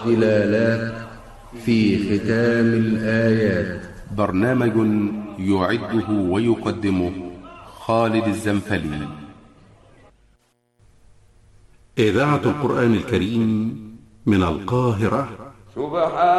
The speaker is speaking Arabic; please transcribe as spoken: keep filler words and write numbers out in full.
ضلالات في ختام الآيات. برنامج يعده ويقدمه خالد الزنفلي. إذاعة القرآن الكريم من القاهرة. سبحان